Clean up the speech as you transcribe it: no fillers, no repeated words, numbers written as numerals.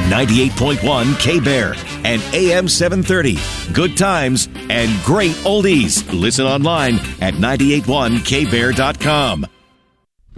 98.1 K-Bear and AM 730. Good times and great oldies. Listen online at 981kbear.com.